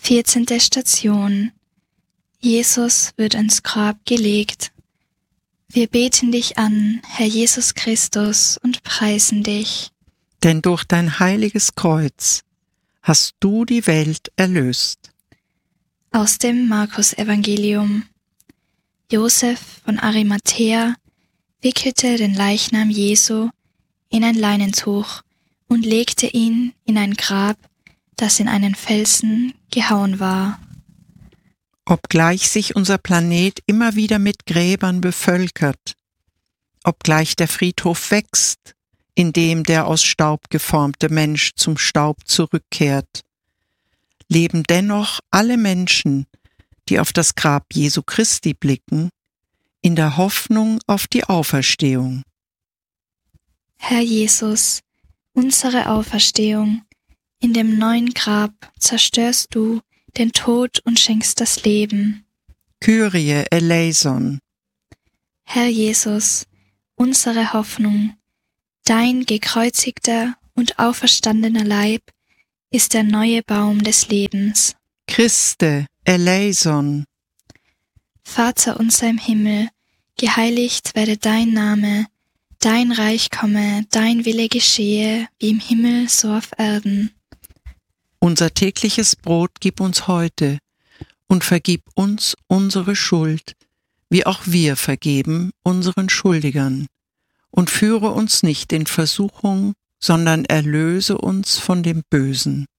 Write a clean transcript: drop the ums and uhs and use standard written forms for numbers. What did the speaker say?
14. Station. Jesus wird ins Grab gelegt. Wir beten dich an, Herr Jesus Christus, und preisen dich. Denn durch dein heiliges Kreuz hast du die Welt erlöst. Aus dem Markus-Evangelium. Josef von Arimathäa wickelte den Leichnam Jesu in ein Leinentuch und legte ihn in ein Grab, das in einen Felsen gehauen war. Obgleich sich unser Planet immer wieder mit Gräbern bevölkert, obgleich der Friedhof wächst, in dem der aus Staub geformte Mensch zum Staub zurückkehrt, leben dennoch alle Menschen, die auf das Grab Jesu Christi blicken, in der Hoffnung auf die Auferstehung. Herr Jesus, unsere Auferstehung, in dem neuen Grab zerstörst du den Tod und schenkst das Leben. Kyrie eleison. Herr Jesus, unsere Hoffnung, dein gekreuzigter und auferstandener Leib ist der neue Baum des Lebens. Christe eleison. Vater unser im Himmel, geheiligt werde dein Name, dein Reich komme, dein Wille geschehe, wie im Himmel so auf Erden. Unser tägliches Brot gib uns heute und vergib uns unsere Schuld, wie auch wir vergeben unseren Schuldigern. Und führe uns nicht in Versuchung, sondern erlöse uns von dem Bösen.